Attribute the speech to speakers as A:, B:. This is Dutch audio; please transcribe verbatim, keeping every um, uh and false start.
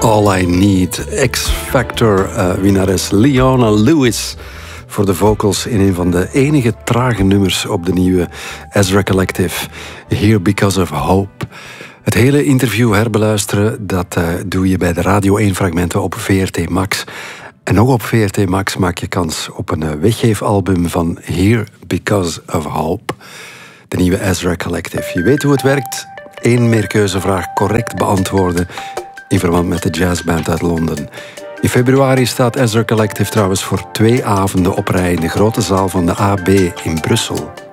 A: All I Need. X-Factor uh, winnares Leona Lewis voor de vocals in een van de enige trage nummers op de nieuwe Ezra Collective, Here Because of Hope. Het hele interview herbeluisteren, dat uh, doe je bij de Radio één fragmenten op V R T Max. En nog op V R T Max maak je kans op een uh, weggeefalbum van Here Because of Hope, de nieuwe Ezra Collective. Je weet hoe het werkt. Eén meerkeuzevraag correct beantwoorden in verband met de jazzband uit Londen. In februari staat Ezra Collective trouwens voor twee avonden op rij in de grote zaal van de A B in Brussel.